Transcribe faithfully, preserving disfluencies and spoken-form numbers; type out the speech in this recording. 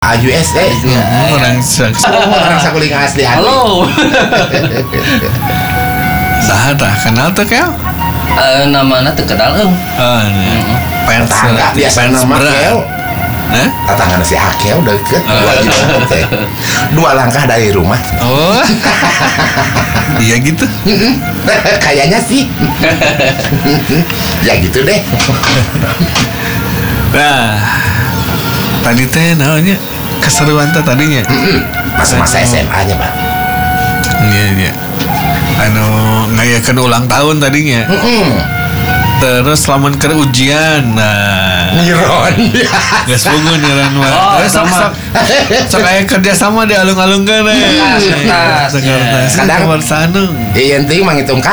A U S A. Orang sak. Orang sakuling asli. Halo. Saha tah kenal teh Kel? Eh namana teu kenal eung. Oh, fans Tetangga biasa nama Kel. Hah? Tetangga si Akel deket dua jam teh. Dua langkah dari rumah. Oh. Iya gitu. Kayaknya sih. Ya gitu deh. Nah, tadi teh naonnya keseruan teh tadinya. Masa-masa S M A-nya, Bang. Iya, iya. Anu ngayakeun ulang tahun tadinya. Terus lamun keur ujian, nah Nyiron. geus bungun nyiron mah. Oh, Terus sok sama. sok sok aya kerja sama di alung-alungkeun we. Kertas, Kertas. Kadang- Kadang bersandung. Iya, ente mah ngitung